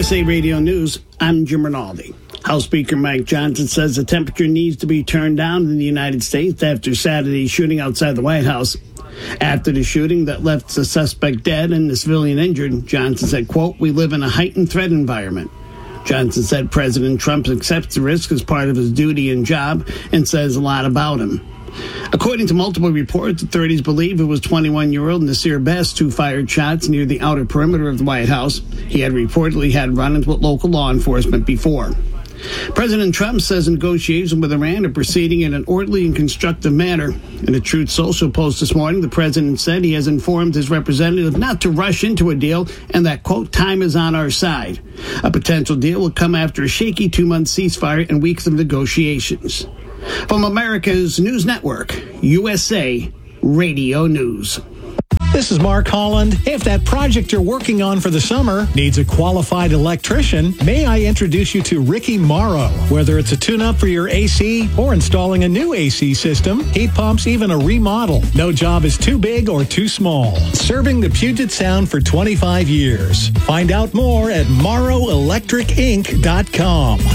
USA Radio News, I'm Jim Rinaldi. House Speaker Mike Johnson says the temperature needs to be turned down in the United States after Saturday's shooting outside the White House. After the shooting that left the suspect dead and the civilian injured, Johnson said, quote, "We live in a heightened threat environment." Johnson said President Trump accepts the risk as part of his duty and job and says a lot about him. According to multiple reports, authorities believe it was 21-year-old Nasir Best who fired shots near the outer perimeter of the White House. He had reportedly had run-ins with local law enforcement before. President Trump says negotiations with Iran are proceeding in an orderly and constructive manner. In a Truth Social post this morning, the president said he has informed his representative not to rush into a deal and that, quote, "time is on our side." A potential deal will come after a shaky 2-month ceasefire and weeks of negotiations. From America's News Network, USA Radio News. This is Mark Holland. If that project you're working on for the summer needs a qualified electrician, may I introduce you to Ricky Morrow. Whether it's a tune-up for your AC or installing a new AC system, heat pumps, even a remodel, no job is too big or too small. Serving the Puget Sound for 25 years. Find out more at morrowelectricinc.com.